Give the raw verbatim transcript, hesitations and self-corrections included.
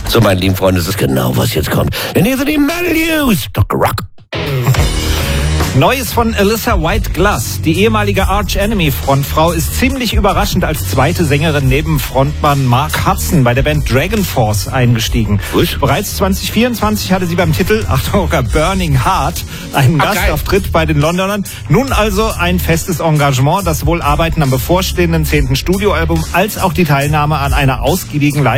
So, meine lieben Freunde, das ist genau, was jetzt kommt. And here's the Metal News, Doktor Rock. Neues von Alyssa White Glass. Die ehemalige Arch Enemy Frontfrau ist ziemlich überraschend als zweite Sängerin neben Frontmann Mark Hudson bei der Band Dragon Force eingestiegen. Was? Bereits zwanzig vierundzwanzig hatte sie beim Titel, Achtung, Burning Heart, einen Okay. Gastauftritt bei den Londonern. Nun also ein festes Engagement, das sowohl Arbeiten am bevorstehenden zehnten Studioalbum als auch die Teilnahme an einer ausgiebigen